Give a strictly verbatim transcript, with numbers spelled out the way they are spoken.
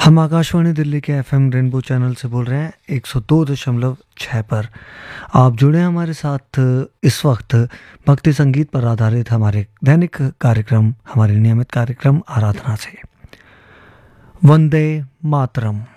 हम आकाशवाणी दिल्ली के FM rainbow channel से बोल रहे हैं एक सौ दो दशमलव छह पर। आप जुड़े हैं हमारे साथ इस वक्त भक्ति संगीत पर आधारित हमारे दैनिक कार्यक्रम, हमारे नियमित कार्यक्रम आराधना से। वंदे मातरम।